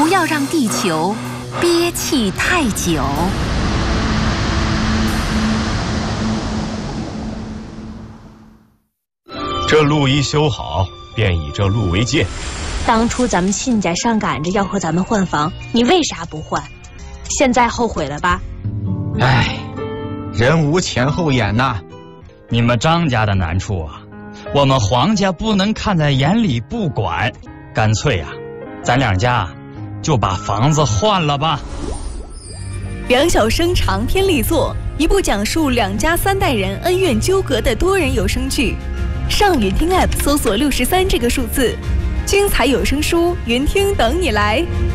不要让地球憋气太久。 这路一修好，便以这路为界。 当初咱们亲家上赶着要和咱们换房，你为啥不换？现在后悔了吧？ 唉，人无前后眼呐。 你们张家的难处啊，我们黄家不能看在眼里不管，干脆啊，咱两家就把房子换了吧。 梁晓声长篇力作，一部讲述两家三代人恩怨纠葛的多人有声剧。上云听 App 搜索63这个数字，精彩有声书云听等你来。